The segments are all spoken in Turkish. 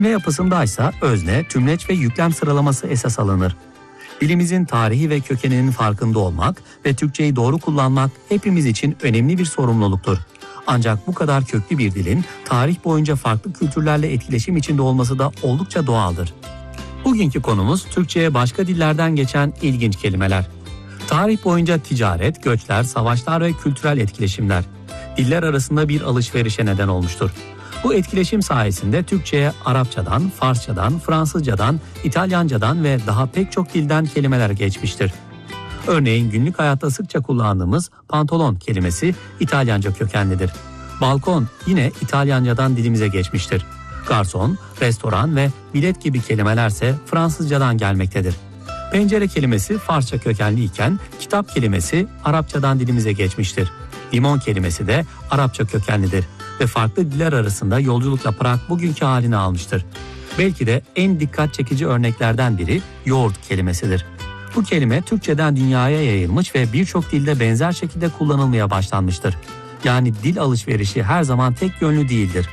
Cümle yapısındaysa özne, tümleç ve yüklem sıralaması esas alınır. Dilimizin tarihi ve kökeninin farkında olmak ve Türkçeyi doğru kullanmak hepimiz için önemli bir sorumluluktur. Ancak bu kadar köklü bir dilin tarih boyunca farklı kültürlerle etkileşim içinde olması da oldukça doğaldır. Bugünkü konumuz Türkçe'ye başka dillerden geçen ilginç kelimeler. Tarih boyunca ticaret, göçler, savaşlar ve kültürel etkileşimler diller arasında bir alışverişe neden olmuştur. Bu etkileşim sayesinde Türkçe'ye Arapçadan, Farsçadan, Fransızcadan, İtalyancadan ve daha pek çok dilden kelimeler geçmiştir. Örneğin günlük hayatta sıkça kullandığımız pantolon kelimesi İtalyanca kökenlidir. Balkon yine İtalyancadan dilimize geçmiştir. Garson, restoran ve bilet gibi kelimelerse Fransızcadan gelmektedir. Pencere kelimesi Farsça kökenli iken kitap kelimesi Arapçadan dilimize geçmiştir. Limon kelimesi de Arapça kökenlidir ve farklı diller arasında yolculuk yaparak bugünkü halini almıştır. Belki de en dikkat çekici örneklerden biri yoğurt kelimesidir. Bu kelime Türkçeden dünyaya yayılmış ve birçok dilde benzer şekilde kullanılmaya başlanmıştır. Yani dil alışverişi her zaman tek yönlü değildir.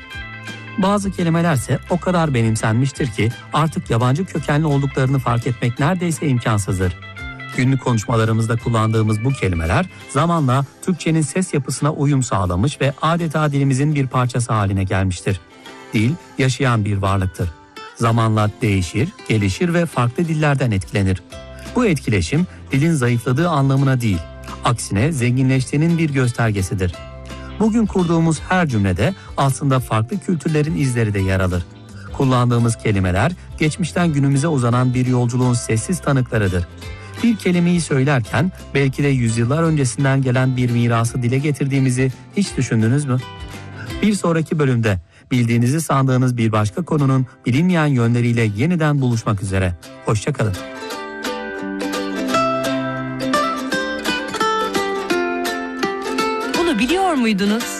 Bazı kelimelerse o kadar benimsenmiştir ki artık yabancı kökenli olduklarını fark etmek neredeyse imkansızdır. Günlük konuşmalarımızda kullandığımız bu kelimeler zamanla Türkçenin ses yapısına uyum sağlamış ve adeta dilimizin bir parçası haline gelmiştir. Dil yaşayan bir varlıktır. Zamanla değişir, gelişir ve farklı dillerden etkilenir. Bu etkileşim dilin zayıfladığı anlamına değil, aksine zenginleştiğinin bir göstergesidir. Bugün kurduğumuz her cümlede aslında farklı kültürlerin izleri de yer alır. Kullandığımız kelimeler geçmişten günümüze uzanan bir yolculuğun sessiz tanıklarıdır. Bir kelimeyi söylerken belki de yüzyıllar öncesinden gelen bir mirası dile getirdiğimizi hiç düşündünüz mü? Bir sonraki bölümde bildiğinizi sandığınız bir başka konunun bilinmeyen yönleriyle yeniden buluşmak üzere. Hoşça kalın. Bunu biliyor muydunuz?